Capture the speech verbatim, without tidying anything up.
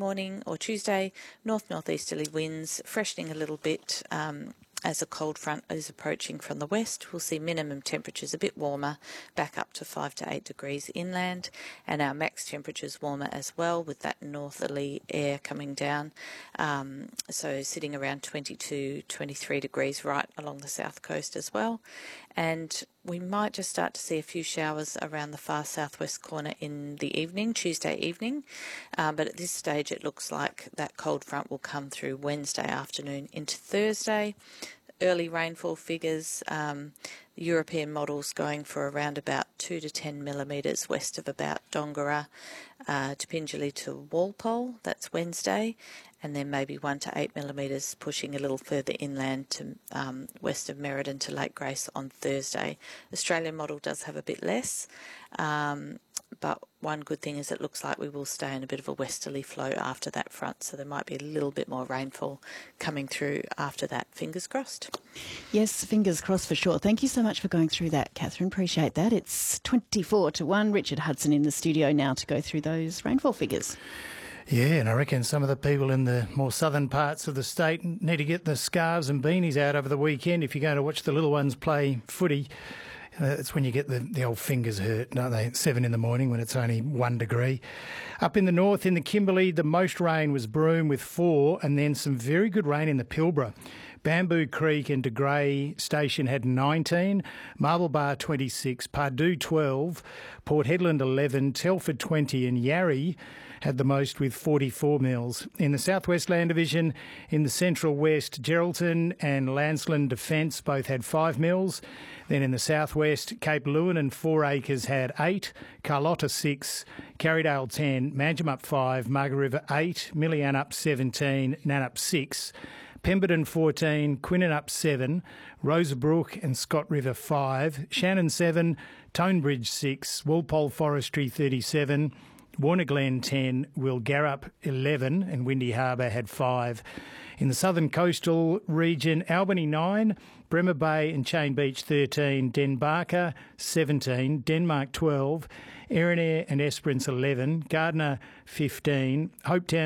morning or Tuesday, north-northeasterly winds, freshening a little bit um, as a cold front is approaching from the west. We'll see minimum temperatures a bit warmer, back up to five to eight degrees inland, and our max temperatures warmer as well with that northerly air coming down. Um, so sitting around twenty-two, twenty-three degrees right along the south coast as well. And we might just start to see a few showers around the far southwest corner in the evening, Tuesday evening. Um, but at this stage, it looks like that cold front will come through Wednesday afternoon into Thursday. Early rainfall figures, um, the European models going for around about two to ten millimetres west of about Dongara, uh, to Pingelly to Walpole, that's Wednesday, and then maybe one to eight millimetres pushing a little further inland to um, west of Merredin to Lake Grace on Thursday. Australian model does have a bit less, um, but one good thing is it looks like we will stay in a bit of a westerly flow after that front, so there might be a little bit more rainfall coming through after that. Fingers crossed. Yes, fingers crossed for sure. Thank you so much for going through that, Catherine. Appreciate that. It's twenty-four to one. Richard Hudson in the studio now to go through those rainfall figures. Yeah, and I reckon some of the people in the more southern parts of the state need to get the scarves and beanies out over the weekend if you're going to watch the little ones play footy. Uh, it's when you get the, the old fingers hurt, don't they? At seven in the morning when it's only one degree. Up in the north, in the Kimberley, the most rain was Broome with four, and then some very good rain in the Pilbara. Bamboo Creek and De Grey Station had nineteen, Marble Bar twenty-six, Pardue twelve, Port Hedland eleven, Telford twenty, and Yarrie had the most with forty-four mils. In the South West Land Division, in the Central West, Geraldton and Landsland Defence both had five mils. Then in the South West, Cape Lewin and Four Acres had eight, Carlotta six, Carrydale ten, Manjimup five, Margaret River eight, Millianup seventeen, Nannup six, Pemberton fourteen, Quinnanup seven, Rosebrook and Scott River five, Shannon seven, Tonebridge six, Walpole Forestry thirty-seven, Warner Glen ten, Wilgarup eleven, and Windy Harbour had five. In the southern coastal region, Albany nine, Bremer Bay and Chain Beach thirteen, Denbarker seventeen, Denmark twelve, Erinair and Esperance eleven, Gardner fifteen, Hopetown